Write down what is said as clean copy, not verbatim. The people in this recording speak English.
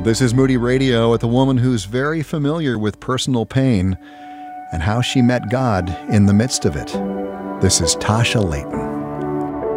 This is Moody Radio with a woman who's very familiar with personal pain and how she met God in the midst of it. This is Tasha Layton.